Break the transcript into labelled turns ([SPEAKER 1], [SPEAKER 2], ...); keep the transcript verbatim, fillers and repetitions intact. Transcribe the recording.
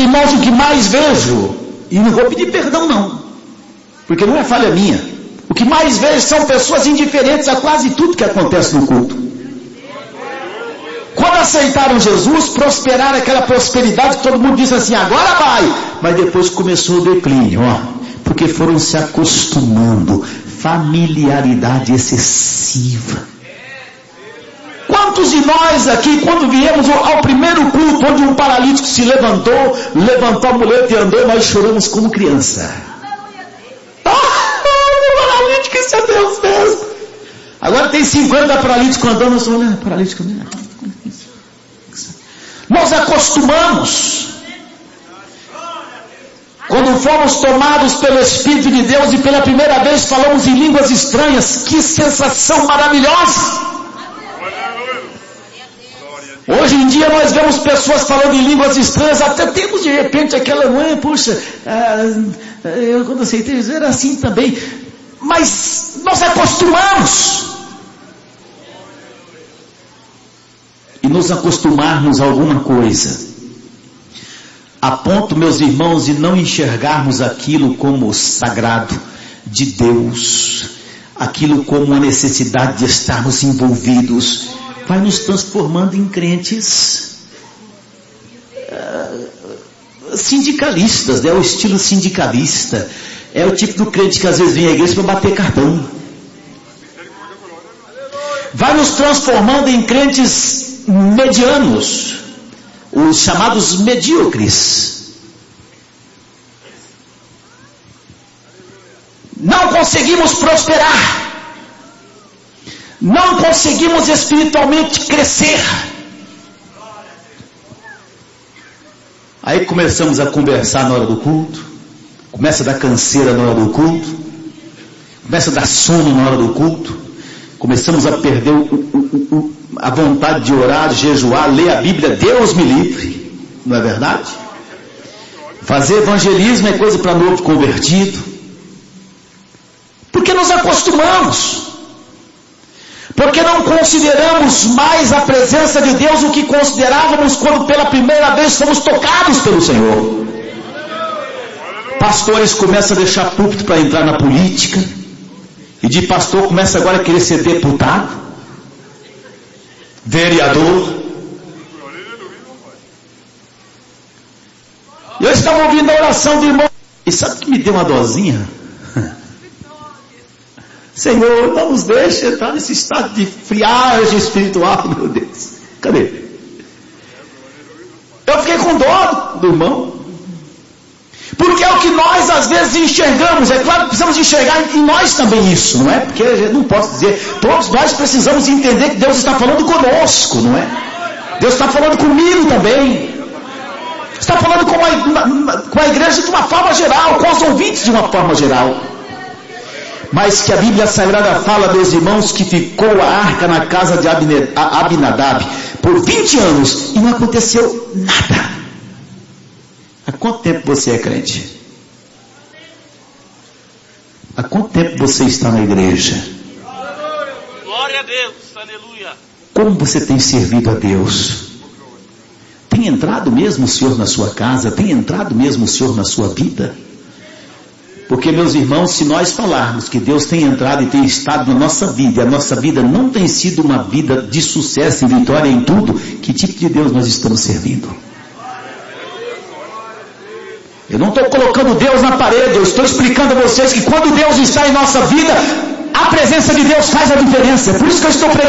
[SPEAKER 1] irmãos, o que mais vejo, e não vou pedir perdão não, porque não é falha minha, o que mais vejo são pessoas indiferentes a quase tudo que acontece no culto. Quando aceitaram Jesus, prosperaram aquela prosperidade que todo mundo disse assim, agora vai, mas depois começou o declínio, ó, porque foram se acostumando, familiaridade excessiva. Quantos de nós aqui, quando viemos ao primeiro culto, onde um paralítico se levantou, levantou a muleta e andou, nós choramos como criança. Ah, o paralítico, isso é Deus mesmo. Agora tem cinquenta paralíticos andando, nós falamos, paralítico mesmo. Nós acostumamos. Quando fomos tomados pelo Espírito de Deus e pela primeira vez falamos em línguas estranhas, que sensação maravilhosa! Hoje em dia nós vemos pessoas falando em línguas estranhas, até temos de repente aquela, não é, puxa, ah, eu quando aceitei Jesus era assim também, mas nós acostumamos. E nos acostumarmos a alguma coisa, a ponto, meus irmãos, de não enxergarmos aquilo como sagrado de Deus, aquilo como uma necessidade de estarmos envolvidos, vai nos transformando em crentes uh, sindicalistas, né? O estilo sindicalista, é o tipo do crente que às vezes vem à igreja para bater cartão, vai nos transformando em crentes medianos, os chamados medíocres. Não conseguimos prosperar, não conseguimos espiritualmente crescer. Aí começamos a conversar na hora do culto, começa a dar canseira na hora do culto, começa a dar sono na hora do culto, começamos a perder o, o, o, a vontade de orar, de jejuar, ler a Bíblia, Deus me livre, não é verdade? Fazer evangelismo é coisa para novo convertido, porque nos acostumamos, porque não consideramos mais a presença de Deus o que considerávamos quando pela primeira vez fomos tocados pelo Senhor. Pastores começam a deixar púlpito para entrar na política, e de pastor começa agora a querer ser deputado, vereador. E eu estava ouvindo a oração do irmão, e sabe o que me deu uma dosinha? Senhor, não nos deixe entrar nesse estado de friagem espiritual, meu Deus. Cadê? Eu fiquei com dó do irmão, porque é o que nós às vezes enxergamos. É claro que precisamos enxergar em nós também isso, não é? Porque eu não posso dizer, todos nós precisamos entender que Deus está falando conosco, não é? Deus está falando comigo também, está falando com a, com a igreja de uma forma geral, com os ouvintes de uma forma geral. Mas que a Bíblia Sagrada fala, meus irmãos, que ficou a arca na casa de Abinadab por vinte anos e não aconteceu nada. Há quanto tempo você é crente? Há quanto tempo você está na igreja?
[SPEAKER 2] Glória a Deus, aleluia.
[SPEAKER 1] Como você tem servido a Deus? Tem entrado mesmo o Senhor na sua casa? Tem entrado mesmo o Senhor na sua vida? Porque, meus irmãos, se nós falarmos que Deus tem entrado e tem estado na nossa vida, e a nossa vida não tem sido uma vida de sucesso e vitória em tudo, que tipo de Deus nós estamos servindo? Eu não estou colocando Deus na parede, eu estou explicando a vocês que quando Deus está em nossa vida, a presença de Deus faz a diferença. É por isso que eu estou pregando.